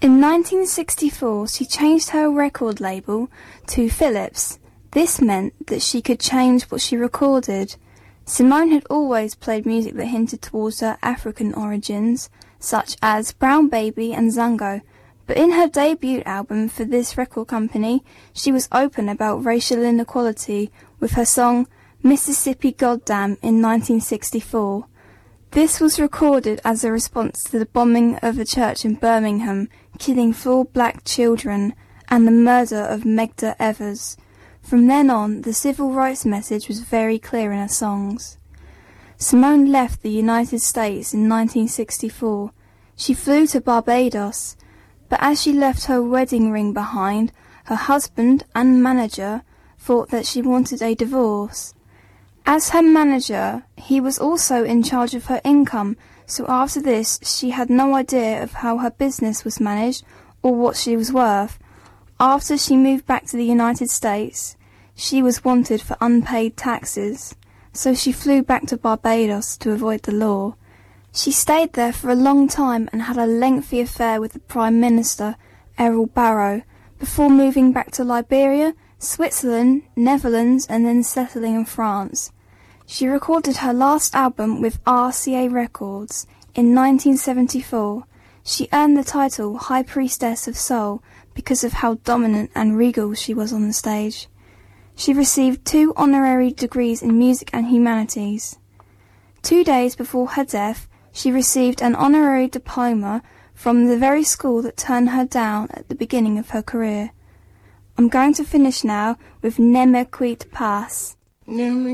In 1964, she changed her record label to Philips. This meant that she could change what she recorded. Simone had always played music that hinted towards her African origins, such as Brown Baby and Zango, but in her debut album for this record company, she was open about racial inequality with her song Mississippi Goddam in 1964. This was recorded as a response to the bombing of a church in Birmingham, killing 4 black children, and the murder of Medgar Evers. From then on, the civil rights message was very clear in her songs. Simone left the United States in 1964. She flew to Barbados, but as she left her wedding ring behind, her husband and manager thought that she wanted a divorce. As her manager, he was also in charge of her income, so after this she had no idea of how her business was managed or what she was worth. After she moved back to the United States, she was wanted for unpaid taxes, so she flew back to Barbados to avoid the law. She stayed there for a long time and had a lengthy affair with the Prime Minister, Errol Barrow, before moving back to Liberia, Switzerland, Netherlands, and then settling in France. She recorded her last album with RCA Records in 1974. She earned the title High Priestess of Soul because of how dominant and regal she was on the stage. She received 2 honorary degrees in music and humanities. 2 days before her death, she received an honorary diploma from the very school that turned her down at the beginning of her career. I'm going to finish now with Ne me quitte pas.